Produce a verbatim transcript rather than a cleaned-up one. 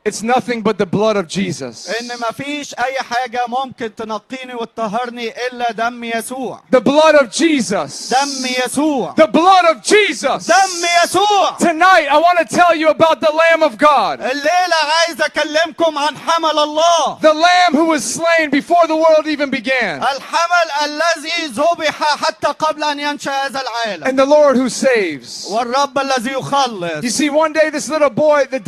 It's nothing but the blood of Jesus. إن ما فيش أي حاجة ممكن تنقيني وتطهرني إلا دم يسوع. The blood of Jesus. دم يسوع. The blood of Jesus. دم يسوع. Tonight, I want to tell you about the Lamb of God. الليلة عايز أكلمكم عن حمل الله. The Lamb who was slain before the world even began. الحمل الذي ذبح حتى قبل أن ينشأ هذا العالم. And the Lord who saves. والرب الذي يخلص. You see, one day this little boy, the